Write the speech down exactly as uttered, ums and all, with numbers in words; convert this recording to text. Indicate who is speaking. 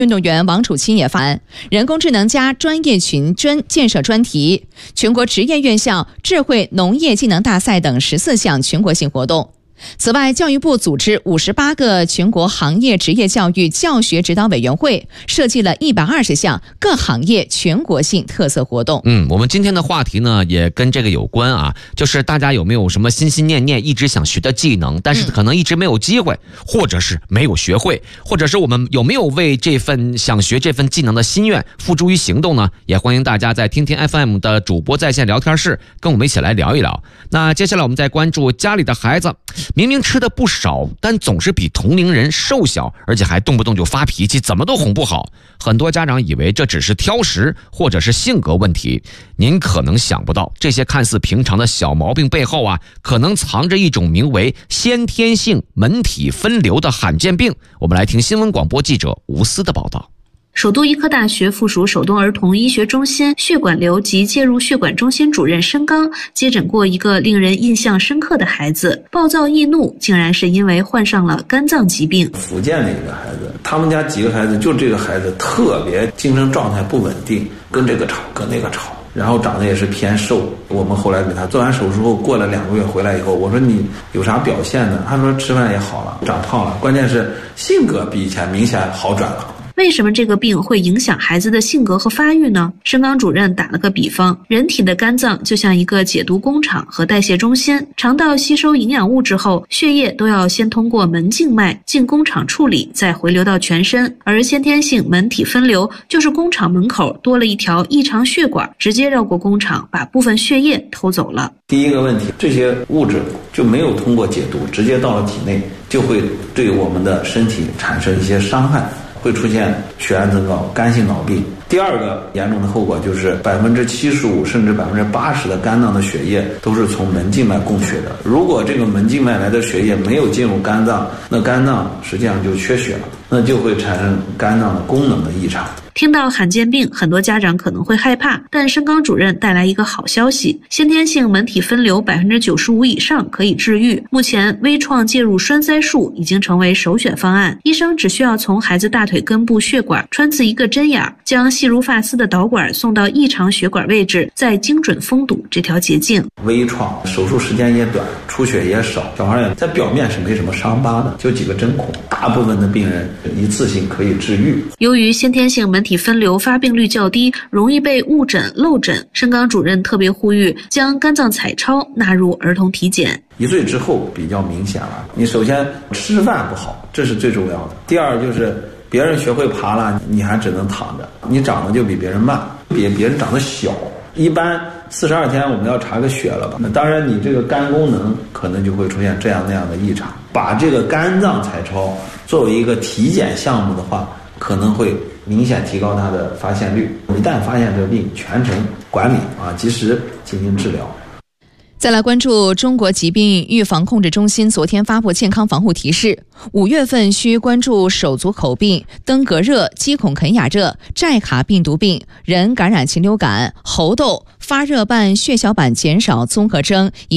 Speaker 1: 运动员王楚钦也发言，人工智能加专业群专建设专题、全国职业院校智慧农业技能大赛等十四项全国性活动。此外，教育部组织五十八个全国行业职业教育教学指导委员会，设计了一百二十项各行业全国性特色活动。
Speaker 2: 嗯，我们今天的话题呢也跟这个有关啊，就是大家有没有什么心心念念一直想学的技能，但是可能一直没有机会，或者是没有学会，或者是我们有没有为这份想学这份技能的心愿付诸于行动呢？也欢迎大家在听听 F M 的主播在线聊天室跟我们一起来聊一聊。那接下来我们再关注家里的孩子明明吃的不少，但总是比同龄人瘦小，而且还动不动就发脾气，怎么都哄不好。很多家长以为这只是挑食或者是性格问题，您可能想不到，这些看似平常的小毛病背后啊，可能藏着一种名为先天性门体分流的罕见病。我们来听新闻广播记者吴思的报道。
Speaker 3: 首都医科大学附属首东儿童医学中心血管瘤及介入血管中心主任申刚接诊过一个令人印象深刻的孩子，暴躁易怒竟然是因为患上了肝脏疾病。
Speaker 4: 福建的一个孩子，他们家几个孩子，就这个孩子特别精神状态不稳定，跟这个吵跟那个吵，然后长得也是偏瘦。我们后来给他做完手术后，过了两个月回来以后，我说你有啥表现呢？他说吃饭也好了，长胖了，关键是性格比以前明显好转了。
Speaker 3: 为什么这个病会影响孩子的性格和发育呢？申刚主任打了个比方，人体的肝脏就像一个解毒工厂和代谢中心，肠道吸收营养物质后，血液都要先通过门静脉进工厂处理，再回流到全身。而先天性门体分流就是工厂门口多了一条异常血管，直接绕过工厂，把部分血液偷走了。
Speaker 4: 第一个问题，这些物质就没有通过解毒，直接到了体内，就会对我们的身体产生一些伤害，会出现血氨增高、肝性脑病。第二个严重的后果就是百分之七十五甚至百分之八十的肝脏的血液都是从门静脉供血的。如果这个门静脉来的血液没有进入肝脏，那肝脏实际上就缺血了，那就会产生肝脏的功能的异常。
Speaker 3: 听到罕见病，很多家长可能会害怕，但申刚主任带来一个好消息，先天性门体分流 百分之九十五 以上可以治愈。目前微创介入栓塞术已经成为首选方案，医生只需要从孩子大腿根部血管穿刺一个针眼，将细如发丝的导管送到异常血管位置，再精准封堵这条捷径。
Speaker 4: 微创手术时间也短，出血也少，小孩在表面是没什么伤疤的，就几个针孔，大部分的病人一次性可以治愈。
Speaker 3: 由于先天性门体分流发病率较低，容易被误诊漏诊，申刚主任特别呼吁将肝脏彩超纳入儿童体检。
Speaker 4: 一岁之后比较明显了，你首先吃饭不好，这是最重要的。第二就是别人学会爬了，你还只能躺着，你长得就比别人慢，比别人长得小。一般四十二天我们要查个血了吧？那当然你这个肝功能可能就会出现这样那样的异常。把这个肝脏彩超作为一个体检项目的话，可能会明显提高它的发现率。一旦发现这个病，全程管理啊，及时进行治疗。
Speaker 1: 再来关注中国疾病预防控制中心昨天发布健康防护提示，五月份需关注手足口病、登革热、肌孔肯雅热、寨卡病毒病、人感染禽流感、猴痘、发热伴血小板减少综合征。